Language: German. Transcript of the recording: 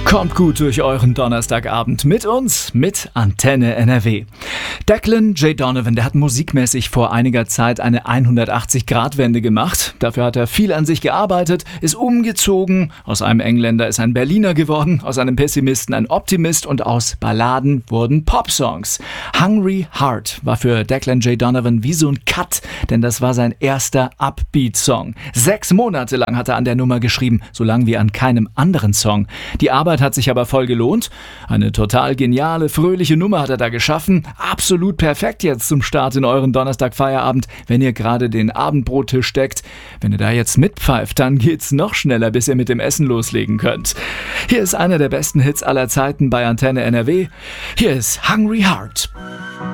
Kommt gut durch euren Donnerstagabend mit uns, mit Antenne NRW. Declan J. Donovan, der hat musikmäßig vor einiger Zeit eine 180-Grad-Wende gemacht. Dafür hat er viel an sich gearbeitet, ist umgezogen. Aus einem Engländer ist ein Berliner geworden, aus einem Pessimisten ein Optimist und aus Balladen wurden Popsongs. Hungry Heart war für Declan J. Donovan wie so ein Cut, denn das war sein erster Upbeat-Song. 6 Monate lang hat er an der Nummer geschrieben, so lang wie an keinem anderen Song. Die Arbeit hat sich aber voll gelohnt. Eine total geniale, fröhliche Nummer hat er da geschaffen. Absolut perfekt jetzt zum Start in euren Donnerstag-Feierabend, wenn ihr gerade den Abendbrottisch deckt. Wenn ihr da jetzt mitpfeift, dann geht's noch schneller, bis ihr mit dem Essen loslegen könnt. Hier ist einer der besten Hits aller Zeiten bei Antenne NRW. Hier ist Hungry Heart.